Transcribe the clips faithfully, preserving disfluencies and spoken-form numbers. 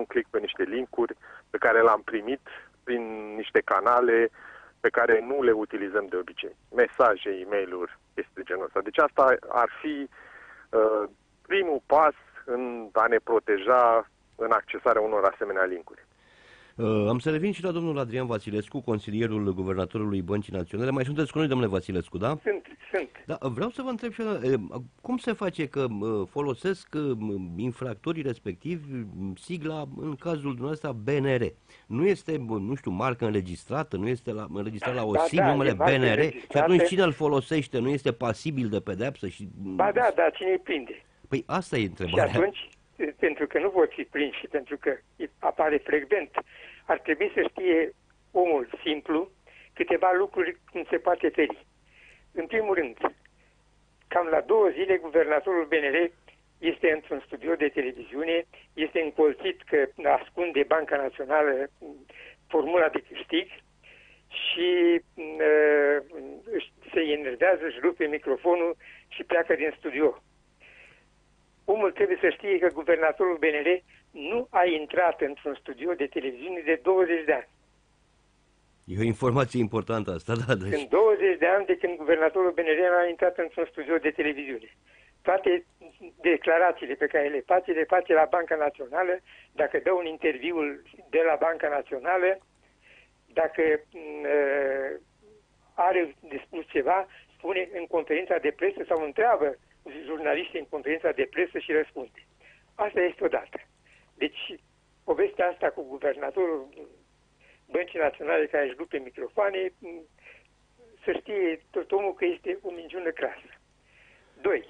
click pe niște linkuri pe care l-am primit prin niște canale pe care nu le utilizăm de obicei. Mesaje, e-mail-uri, este de genul ăsta. Deci asta ar fi uh, primul pas în a ne proteja în accesarea unor asemenea linkuri. Uh, am să revin și la domnul Adrian Vasilescu, consilierul guvernatorului Băncii Naționale. Mai sunteți cu noi, domnule Vasilescu, da? Sunt, sunt. Da, vreau să vă întreb și eu, cum se face că folosesc infractorii respectivi sigla, în cazul dumneavoastră, B N R? Nu este, nu știu, marcă înregistrată, nu este la, înregistrat la o da, S I M, da, numele B N R? Și atunci cine îl folosește? Nu este pasibil de pedeapsă? Și... Ba da, da, cine îi prinde? Păi asta e întrebarea. Și atunci, pentru că nu vor fi prinși și pentru că apare frecvent, ar trebui să știe omul simplu câteva lucruri cum se poate feri. În primul rând, cam la două zile, guvernatorul B N R este într-un studio de televiziune, este încolțit că ascunde Banca Națională formula de câștig și uh, se enervează, își rupe microfonul și pleacă din studio. Omul trebuie să știe că guvernatorul B N R nu a intrat într-un studio de televiziune de douăzeci de ani. E o informație importantă asta, da. Deci... În douăzeci de ani de când guvernatorul B N R a intrat într-un studio de televiziune. Toate declarațiile pe care le face, le face la Banca Națională, dacă dă un interviu de la Banca Națională, dacă uh, are de spus ceva, spune în conferința de presă sau întreabă jurnaliștii în conferința de presă și răspunde. Asta este odată. Deci, povestea asta cu guvernatorul Băncii Naționale care își rupe microfoane, să știe tot omul că este o minciună crasă. Doi,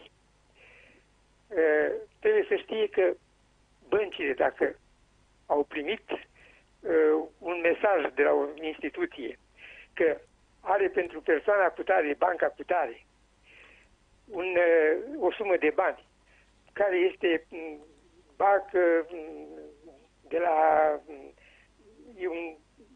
trebuie să știe că băncile, dacă au primit un mesaj de la o instituție că are pentru persoana cutare, banca cutare, un, o sumă de bani care este bac de la un,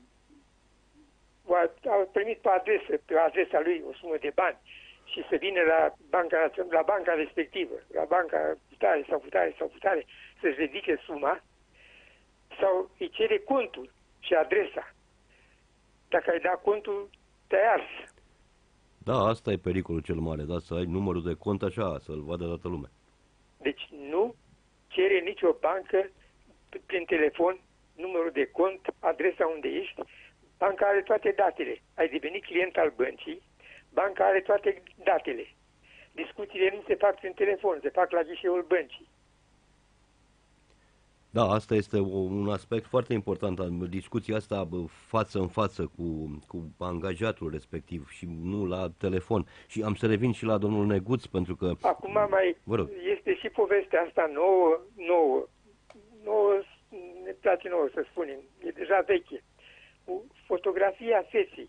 a primit pe adresă, pe adresa lui o sumă de bani și să vină la banca, la banca respectivă, la banca cutare sau cutare sau cutare, să-și ridice suma sau îi cere contul și adresa. Dacă ai dat contul, te-ai ars. Da, asta e pericolul cel mare, da, să ai numărul de cont așa, să-l vadă toată lumea. Deci nu cere nicio bancă prin telefon numărul de cont, adresa unde ești. Banca are toate datele. Ai devenit client al băncii, banca are toate datele. Discuțiile nu se fac prin telefon, se fac la ghișeul băncii. Da, asta este o, un aspect foarte important al discuția asta față în față cu, cu angajatul respectiv și nu la telefon. Și am să revin și la domnul Neguț, pentru că... Acum mai este și povestea asta nouă, nouă, nouă, ne place nouă să spunem, e deja veche. Cu fotografia feței.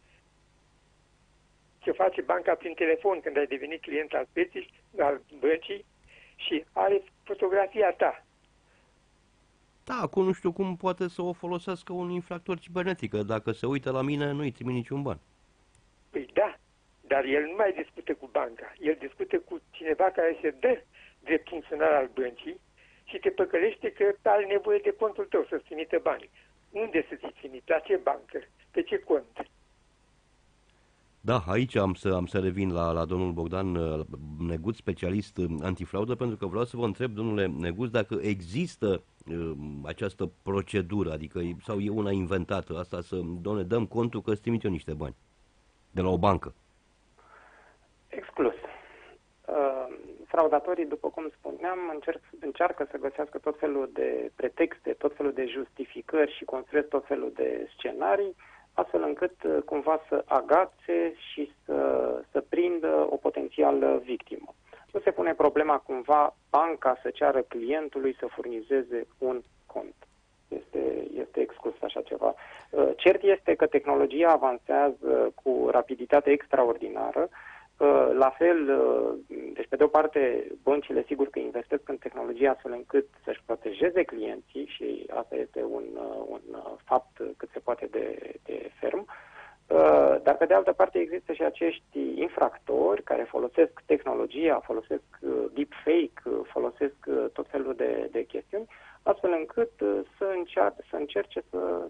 Ce face banca prin telefon când ai devenit client al feței, al băncii și are fotografia ta. Da, acum nu știu cum poate să o folosească un infractor cibernetic, că dacă se uită la mine, nu-i trimit niciun ban. Păi da, dar el nu mai discută cu banca, el discută cu cineva care se dă drept funcționar al băncii și te păcălește că are nevoie de contul tău să-ți trimită banii. Unde să ți trimite? La ce bancă? Pe ce cont? Da, aici am să, am să revin la, la domnul Bogdan Neguț, specialist antifraudă, pentru că vreau să vă întreb, domnule Neguț, dacă există uh, această procedură, adică sau e una inventată, asta să ne dăm contul că îți trimit eu niște bani de la o bancă. Exclus. Uh, fraudatorii, după cum spuneam, încerc, încearcă să găsească tot felul de pretexte, tot felul de justificări și construiesc tot felul de scenarii, astfel încât cumva să agațe și să, să prindă o potențială victimă. Nu se pune problema cumva banca să ceară clientului să furnizeze un cont. Este, este exclus așa ceva. Cert este că tehnologia avansează cu rapiditate extraordinară. La fel, deci pe de o parte, băncile sigur că investesc în tehnologie astfel încât să-și protejeze clienții și asta este un, un fapt cât se poate de, de ferm, dar pe de altă parte există și acești infractori care folosesc tehnologia, folosesc deepfake, folosesc tot felul de, de chestiuni, astfel încât să, încearce, să încerce să